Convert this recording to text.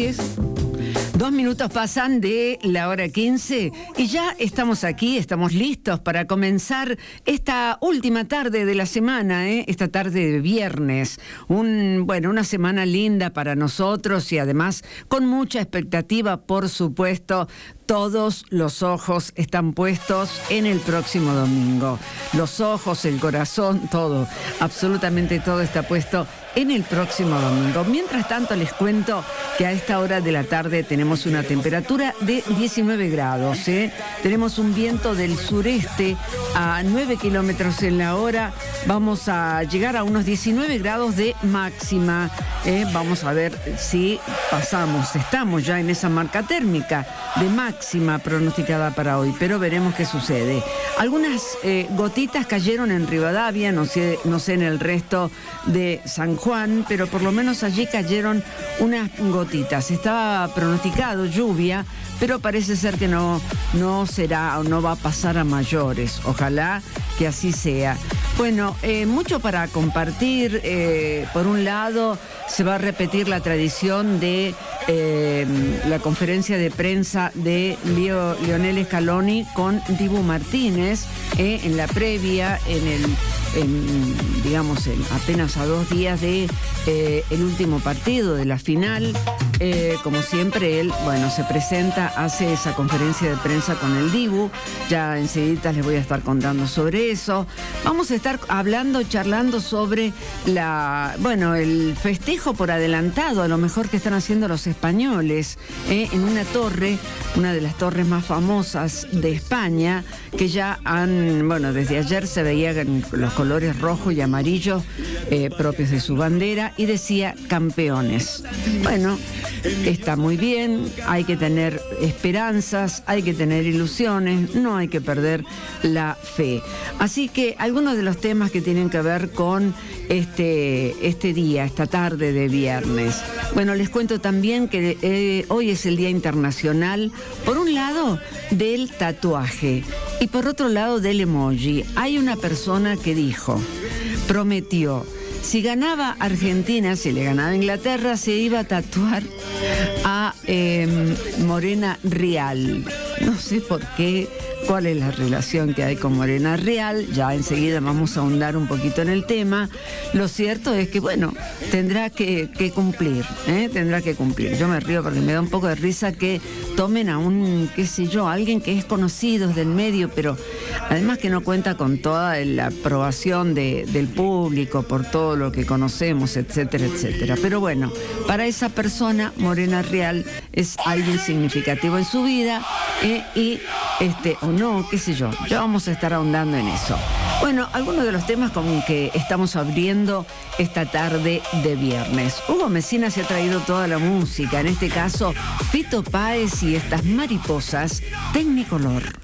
Así es. 2 minutos pasan de la hora 15 y ya estamos aquí, estamos listos para comenzar esta última tarde de la semana, esta tarde de viernes. Una semana linda para nosotros y además con mucha expectativa, por supuesto. Todos los ojos están puestos en el próximo domingo. Los ojos, el corazón, todo, absolutamente todo está puesto en el próximo domingo. Mientras tanto, les cuento que a esta hora de la tarde tenemos una temperatura de 19 grados. Tenemos un viento del sureste a 9 kilómetros en la hora. Vamos a llegar a unos 19 grados de máxima. Vamos a ver si pasamos. Estamos ya en esa marca térmica de máxima pronosticada para hoy, pero veremos qué sucede. Algunas gotitas cayeron en Rivadavia, no sé en el resto de San Juan, pero por lo menos allí cayeron unas gotitas. Estaba pronosticado lluvia, pero parece ser que no será o no va a pasar a mayores. Ojalá que así sea. Bueno, mucho para compartir. Por un lado, se va a repetir la tradición de la conferencia de prensa de Lionel Scaloni con Dibu Martínez en la previa, apenas a 2 días de el último partido de la final. Como siempre, él, se presenta, hace esa conferencia de prensa con el Dibu. Ya enseguida les voy a estar contando sobre eso. Vamos a estar charlando sobre el festejo por adelantado, a lo mejor que están haciendo los españoles, en una torre, una de las torres más famosas de España, que ya desde ayer se veían los colores rojo y amarillo propios de su bandera y decía campeones. Bueno, está muy bien, hay que tener esperanzas, hay que tener ilusiones, no hay que perder la fe. Así que algunos de los temas que tienen que ver con este día, esta tarde de viernes. Bueno, les cuento también que hoy es el Día Internacional, por un lado, del tatuaje y por otro lado del emoji. Hay una persona que prometió, si ganaba Argentina, si le ganaba Inglaterra, se iba a tatuar a Morena Real. No sé por qué, cuál es la relación que hay con Morena Real. Ya enseguida vamos a ahondar un poquito en el tema. Lo cierto es que, tendrá que cumplir, tendrá que cumplir. Yo me río porque me da un poco de risa que tomen a alguien que es conocido del medio, pero además que no cuenta con toda la aprobación del público por todo lo que conocemos, etcétera, etcétera. Pero bueno, para esa persona, Morena Real es alguien significativo en su vida, ya vamos a estar ahondando en eso. Bueno, algunos de los temas con que estamos abriendo esta tarde de viernes. Hugo Messina se ha traído toda la música, en este caso Fito Páez y estas mariposas Tecnicolor.